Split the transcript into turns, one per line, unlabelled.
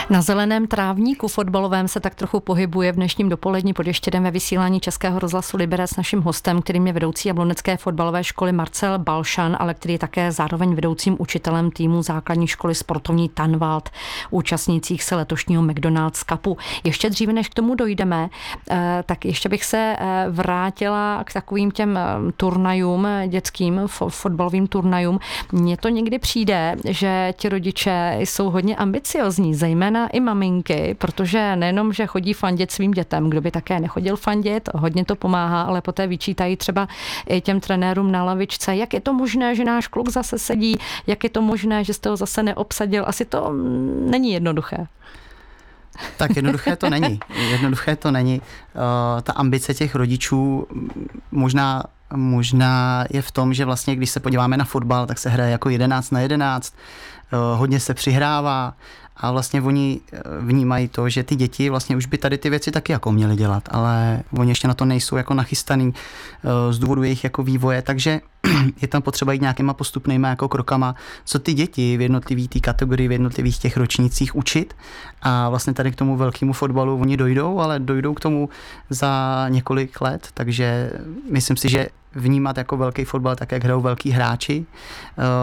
Na zeleném trávníku fotbalovém se tak trochu pohybuje v dnešním dopolední pod Ještědem ve vysílání Českého rozhlasu Liberec naším hostem, kterým je vedoucí jablonecké fotbalové školy Marcel Balšan, ale který je také zároveň vedoucím učitelem týmu základní školy sportovní Tanvald, účastnících se letošního McDonald's Cupu. Ještě dříve, než k tomu dojdeme, tak ještě bych se vrátila k takovým těm turnajům, dětským fotbalovým turnajům. Mně to někdy přijde, že ti rodiče jsou hodně ambiciozní, zejména i maminky, protože nejenom, že chodí fandit svým dětem, kdo by také nechodil fandit, hodně to pomáhá, ale poté vyčítají třeba i těm trenérům na lavičce, jak je to možné, že náš kluk zase sedí, jak je to možné, že jste ho zase neobsadil. Asi to není jednoduché.
Tak jednoduché to není. Ta ambice těch rodičů možná je v tom, že vlastně, když se podíváme na fotbal, tak se hraje jako 11-11, hodně se přihrává a vlastně oni vnímají to, že ty děti vlastně už by tady ty věci taky jako měly dělat, ale oni ještě na to nejsou jako nachystaný z důvodu jejich jako vývoje, takže je tam potřeba jít nějakýma postupnýma jako krokama, co ty děti v jednotlivých té kategorii, v jednotlivých těch ročnících učit a vlastně tady k tomu velkému fotbalu oni dojdou, ale dojdou k tomu za několik let, takže myslím si, že vnímat jako velký fotbal tak, jak hrajou velký hráči,